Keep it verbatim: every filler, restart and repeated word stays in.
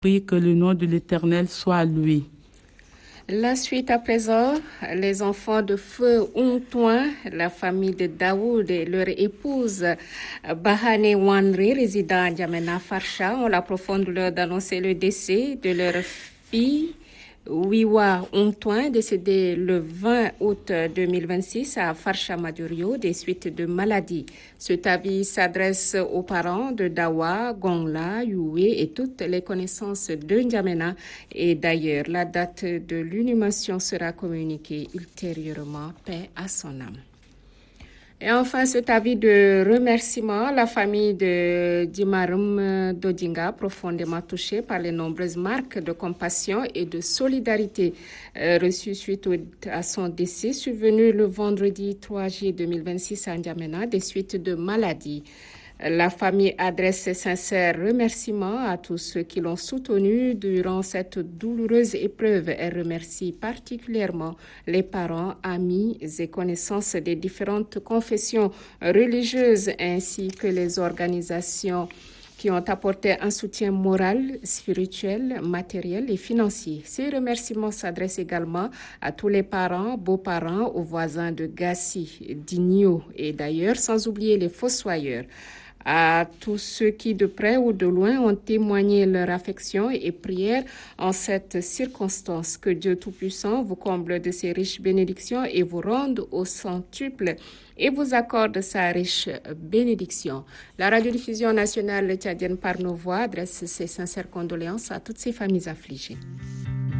Prie que le nom de l'Éternel soit loué. La suite à présent, les enfants de feu Oumtouin, la famille de Daoud et leur épouse Bahane Wanri, résidant à N'Djamena Farsha, ont la profonde douleur d'annoncer le décès de leur fille Wiwa Oumtouin, décédée le vingt août deux mille vingt-six à Farsha Madurio des suites de maladie. Cet avis s'adresse aux parents de Dawa, Gongla, Youé et toutes les connaissances de N'Djamena et d'ailleurs. La date de l'inhumation sera communiquée ultérieurement. Paix à son âme. Et enfin, cet avis de remerciement, la famille de Dimarum Dodinga, profondément touchée par les nombreuses marques de compassion et de solidarité euh, reçues suite au, à son décès, survenu le vendredi trois juillet deux mille vingt-six à N'Djamena, des suites de maladie. La famille adresse ses sincères remerciements à tous ceux qui l'ont soutenu durant cette douloureuse épreuve. Elle remercie particulièrement les parents, amis et connaissances des différentes confessions religieuses ainsi que les organisations qui ont apporté un soutien moral, spirituel, matériel et financier. Ces remerciements s'adressent également à tous les parents, beaux-parents, aux voisins de Gassi, d'Igno et d'ailleurs, sans oublier les fossoyeurs. À tous ceux qui, de près ou de loin, ont témoigné leur affection et prière en cette circonstance. Que Dieu Tout-Puissant vous comble de ses riches bénédictions et vous rende au centuple et vous accorde sa riche bénédiction. La radiodiffusion nationale tchadienne par nos voix adresse ses sincères condoléances à toutes ces familles affligées.